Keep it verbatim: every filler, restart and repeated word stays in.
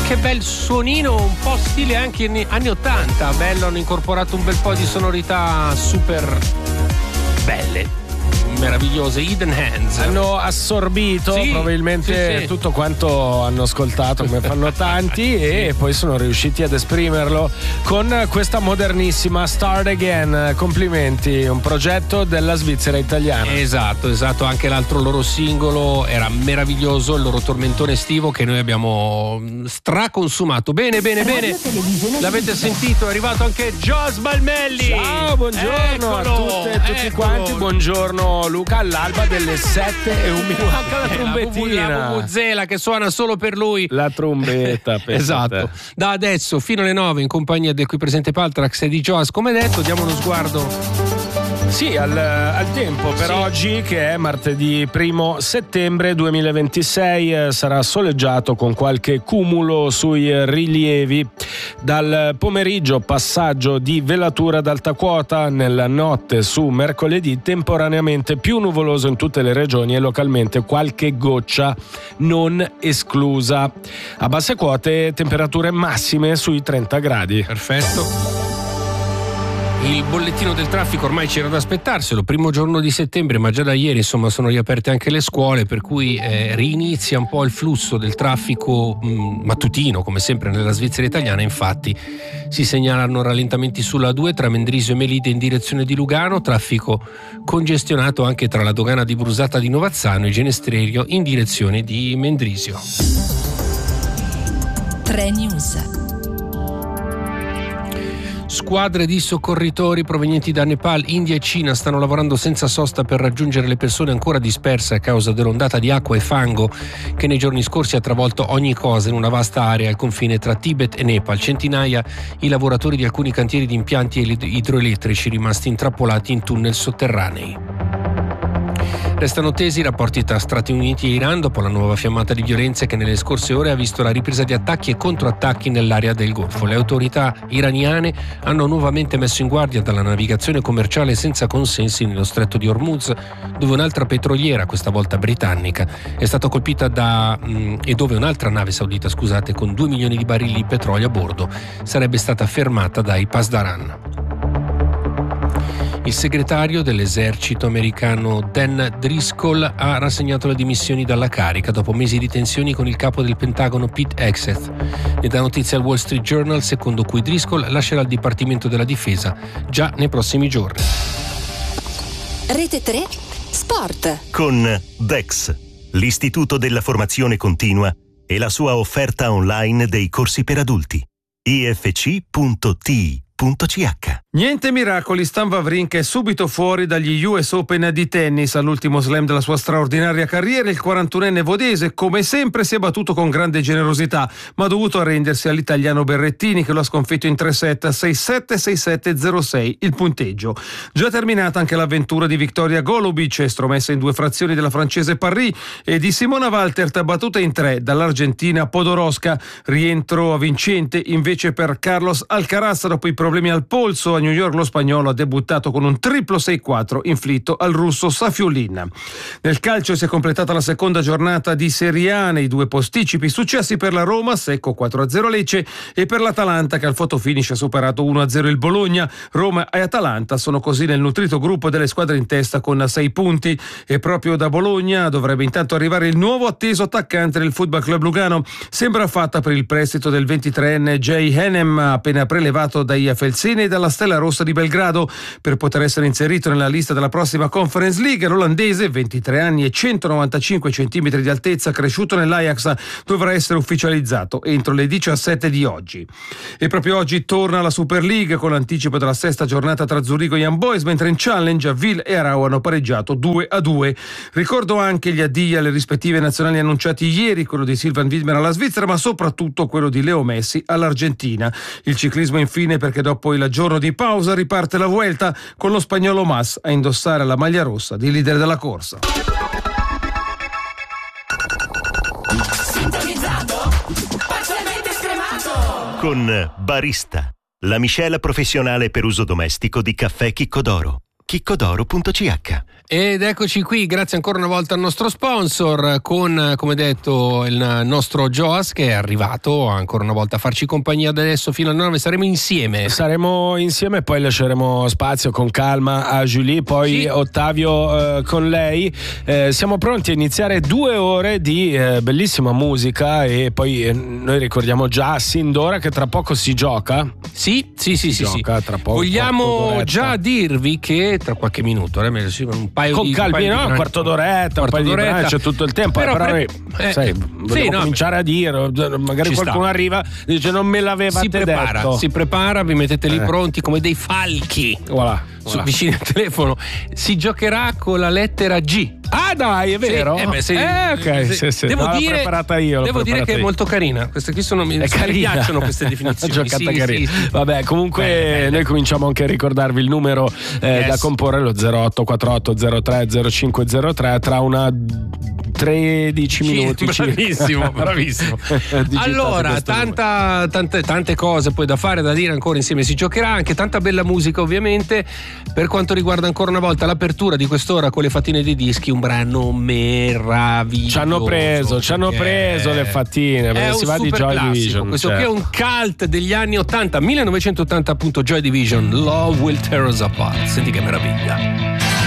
Che bel suonino, un po' stile anche anni, anni ottanta. Bello, hanno incorporato un bel po' di sonorità super belle, meravigliose. Hidden Hands hanno assorbito sì, probabilmente sì, sì. tutto quanto hanno ascoltato, come fanno tanti, sì. e poi sono riusciti ad esprimerlo con questa modernissima Start Again. Complimenti, un progetto della Svizzera italiana. Esatto, esatto, anche l'altro loro singolo era meraviglioso, il loro tormentone estivo che noi abbiamo straconsumato. Bene, bene, bene, l'avete sentito, è arrivato anche Jos Balmelli. Ciao, buongiorno eccolo, a tutte e tutti eccolo. quanti, buongiorno Luca, all'alba delle sette e un minuto. Manca la trombettina, la vuvuzela che suona solo per lui, la trombetta. Esatto, da adesso fino alle nove in compagnia del qui presente Paltrax e di Joas. Come detto, diamo uno sguardo Sì, al, al tempo per sì. oggi, che è martedì primo settembre duemilaventisei, eh, sarà soleggiato con qualche cumulo sui rilievi. Dal pomeriggio passaggio di velatura ad alta quota, nella notte su mercoledì temporaneamente più nuvoloso in tutte le regioni e localmente qualche goccia non esclusa. A basse quote temperature massime sui trenta gradi. Perfetto. Il bollettino del traffico ormai c'era da aspettarselo, primo giorno di settembre, ma già da ieri insomma sono riaperte anche le scuole, per cui eh, rinizia un po' il flusso del traffico mh, mattutino, come sempre nella Svizzera italiana. Infatti si segnalano rallentamenti sulla due tra Mendrisio e Melide in direzione di Lugano, traffico congestionato anche tra la dogana di Brusata di Novazzano e Genestrerio in direzione di Mendrisio. tre News. Squadre di soccorritori provenienti da Nepal, India e Cina stanno lavorando senza sosta per raggiungere le persone ancora disperse a causa dell'ondata di acqua e fango che nei giorni scorsi ha travolto ogni cosa in una vasta area al confine tra Tibet e Nepal. Centinaia i lavoratori di alcuni cantieri di impianti idroelettrici rimasti intrappolati in tunnel sotterranei. Restano tesi i rapporti tra Stati Uniti e Iran dopo la nuova fiammata di violenze che nelle scorse ore ha visto la ripresa di attacchi e controattacchi nell'area del Golfo. Le autorità iraniane hanno nuovamente messo in guardia dalla navigazione commerciale senza consensi nello stretto di Hormuz, dove un'altra petroliera, questa volta britannica, è stata colpita da mh, e dove un'altra nave saudita, scusate, con due milioni di barili di petrolio a bordo sarebbe stata fermata dai Pasdaran. Il segretario dell'esercito americano Dan Driscoll ha rassegnato le dimissioni dalla carica dopo mesi di tensioni con il capo del Pentagono Pete Hegseth. Ne dà notizia al Wall Street Journal, secondo cui Driscoll lascerà il Dipartimento della Difesa già nei prossimi giorni. Rete tre Sport con Dex, l'Istituto della Formazione Continua e la sua offerta online dei corsi per adulti. i f c punto t i punto c h. Niente miracoli, Stan Wawrinka è subito fuori dagli U S Open di tennis. All'ultimo slam della sua straordinaria carriera il quarantunenne vodese come sempre si è battuto con grande generosità, ma ha dovuto arrendersi all'italiano Berrettini che lo ha sconfitto in tre set, sei sette sei sette zero sei il punteggio. Già terminata anche l'avventura di Victoria Golubic, estromessa in due frazioni della francese Parry, e di Simona Waltert battuta in tre dall'argentina Podoroska. Rientro vincente invece per Carlos Alcaraz dopo i problemi al polso. A New York lo spagnolo ha debuttato con un triplo sei quattro inflitto al russo Safiullin. Nel calcio si è completata la seconda giornata di Serie A, nei due posticipi successi per la Roma, secco quattro a zero Lecce, e per l'Atalanta che al fotofinish ha superato uno a zero il Bologna. Roma e Atalanta sono così nel nutrito gruppo delle squadre in testa con sei punti, e proprio da Bologna dovrebbe intanto arrivare il nuovo atteso attaccante del Football Club Lugano. Sembra fatta per il prestito del ventitreenne Jay Hanem, appena prelevato dai Felsini e dalla Stella Rossa di Belgrado per poter essere inserito nella lista della prossima Conference League. L'olandese, ventitré anni e centonovantacinque centimetri di altezza, cresciuto nell'Ajax, dovrà essere ufficializzato entro le diciassette di oggi. E proprio oggi torna la Super League con l'anticipo della sesta giornata tra Zurigo e Young Boys, mentre in Challenge Ville e Arau hanno pareggiato due a due. Ricordo anche gli addii alle rispettive nazionali annunciati ieri, quello di Silvan Widmer alla Svizzera, ma soprattutto quello di Leo Messi all'Argentina. Il ciclismo infine, perché dopo il giorno di pausa riparte la Vuelta con lo spagnolo Mas a indossare la maglia rossa di leader della corsa. Sintonizzato, parzialmente scremato. Con Barista, la miscela professionale per uso domestico di caffè Chicco d'Oro. chiccodoro punto c h. Ed eccoci qui, grazie ancora una volta al nostro sponsor, con, come detto, il nostro Joas che è arrivato ancora una volta a farci compagnia adesso fino alle nove. Saremo insieme. Saremo insieme, poi lasceremo spazio con calma a Julie, poi sì. Ottavio eh, con lei. Eh, siamo pronti a iniziare due ore di eh, bellissima musica e poi eh, noi ricordiamo già sin d'ora che tra poco si gioca. Sì, sì, sì, sì, gioca, sì. tra poco, vogliamo già dirvi che tra qualche minuto, eh, un paio con di calmi, no? Un quarto d'oretta, un paio di brani, c'è tutto il tempo. Però, però pre- eh, sai, vogliamo sì, no, cominciare a dire, magari qualcuno sta. arriva e dice non me l'avevate si prepara, detto. Si prepara, vi mettete lì Eh. pronti come dei falchi. Voilà, Su, voilà. vicini al telefono. Si giocherà con la lettera G. Ah dai, è vero? Sì, eh beh, sì, eh, ok, sì. sì, sì. Devo No, l'ho dire, preparata io. devo dire che è io. molto carina. Queste qui sono, mi, È mi carina. piacciono queste definizioni. Giocata sì, carina. sì, sì. Vabbè, comunque Bene, bene. noi cominciamo anche a ricordarvi il numero eh, Yes. da comporre, lo zero otto quattro otto zero tre zero cinque zero tre, tra una tredici Sì, minuti. bravissimo, bravissimo. Digitate Allora, questo numero. tanta, tante, tante cose poi da fare, da dire ancora insieme. Si giocherà anche tanta bella musica, ovviamente. Per quanto riguarda ancora una volta l'apertura di quest'ora con le fattine dei dischi, un brano meraviglioso. Ci hanno preso, ci hanno preso le fattine, perché È si un va di super Joy classico, Division. questo certo. qui è un cult degli anni ottanta, millenovecentottanta appunto, Joy Division, Love Will Tear Us Apart. Senti che meraviglia.